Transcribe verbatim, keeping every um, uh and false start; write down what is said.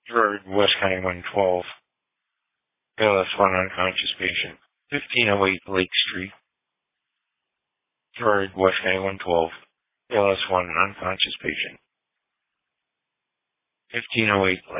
Gerard West County one twelve, A L S one unconscious patient. fifteen oh eight Lake Street. Gerard West County one twelve, A L S one unconscious patient. fifteen oh eight